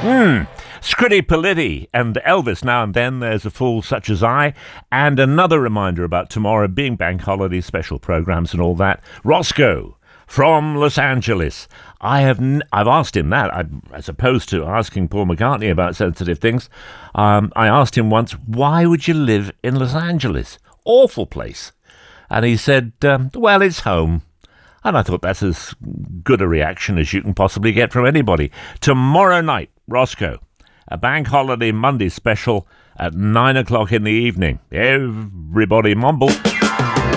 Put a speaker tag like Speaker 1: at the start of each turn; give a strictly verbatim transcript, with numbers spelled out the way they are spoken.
Speaker 1: Hmm. Scritti Politti and Elvis. Now and then there's a fool such as I. And another reminder about tomorrow being bank holiday, special programs and all that. Roscoe from Los Angeles. I have n- I've asked him that, I, as opposed to asking Paul McCartney about sensitive things. Um, I asked him once, why would you live in Los Angeles? Awful place. And he said, um, well, it's home. And I thought that's as good a reaction as you can possibly get from anybody. Tomorrow night, Roscoe, a bank holiday Monday special at nine o'clock in the evening. Everybody mumble.